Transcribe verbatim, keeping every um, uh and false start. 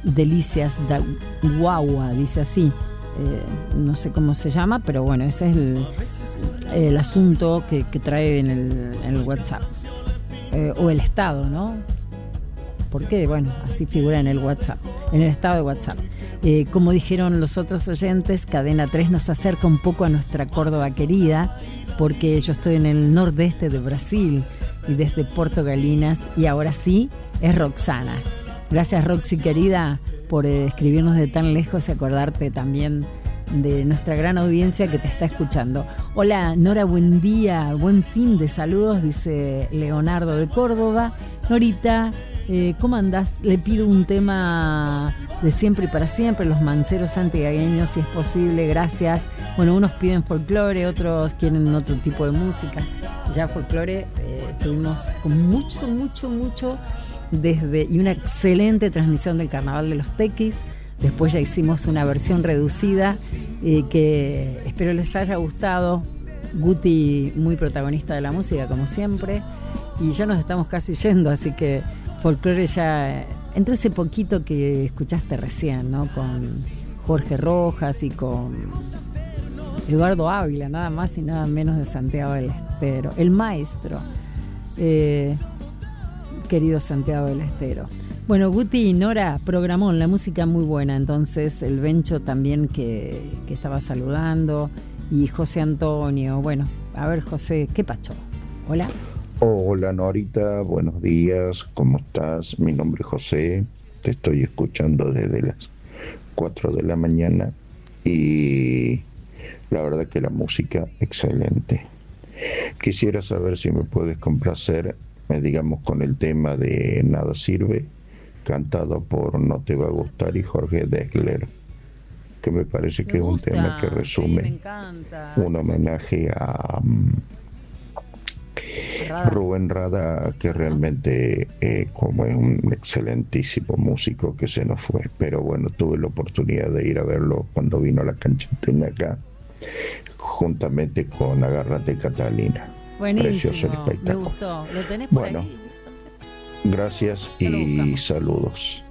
Delicias da Guagua, dice así. Eh, no sé cómo se llama, pero bueno, ese es el, el asunto que, que trae en el, en el WhatsApp. Eh, o el estado, ¿no? Porque, bueno, así figura en el WhatsApp, en el estado de WhatsApp. Eh, como dijeron los otros oyentes, Cadena tres nos acerca un poco a nuestra Córdoba querida, porque yo estoy en el nordeste de Brasil y desde Porto Galinas, y ahora sí, es Roxana. Gracias, Roxy querida, por eh, escribirnos de tan lejos y acordarte también de nuestra gran audiencia que te está escuchando. Hola, Nora, buen día, buen fin de saludos, dice Leonardo de Córdoba. Norita, eh, ¿cómo andás? Le pido un tema de Siempre y para Siempre, Los Manceros Santiagueños, si es posible, gracias. Bueno, unos piden folclore, otros quieren otro tipo de música. Ya folclore eh, tuvimos con mucho, mucho, mucho desde, y una excelente transmisión del Carnaval de los Tequis. Después ya hicimos una versión reducida eh, que espero les haya gustado. Guti muy protagonista de la música como siempre, y ya nos estamos casi yendo, así que folclore ya entre ese poquito que escuchaste recién, ¿no? Con Jorge Rojas y con Eduardo Ávila, nada más y nada menos de Santiago del Estero, el maestro, eh, querido Santiago del Estero. Bueno, Guti y Nora, programón, la música muy buena, entonces el Bencho también que, que estaba saludando, y José Antonio. Bueno, a ver, José, ¿qué pacho? Hola. Hola Norita, buenos días, ¿cómo estás? Mi nombre es José, te estoy escuchando desde las cuatro de la mañana y la verdad que la música excelente. Quisiera saber si me puedes complacer, eh, digamos, con el tema de Nada Sirve, cantado por No Te Va a Gustar y Jorge Drexler, que me parece me que gusta, es un tema que resume, sí, un homenaje a um, Rada. Rubén Rada, que realmente eh, como es un excelentísimo músico que se nos fue, pero bueno, tuve la oportunidad de ir a verlo cuando vino a la cancha acá, juntamente con Agárrate Catalina. Buenísimo, precioso el espectáculo. Me gustó. ¿Lo tenés por bueno, ahí? Gracias y saludos.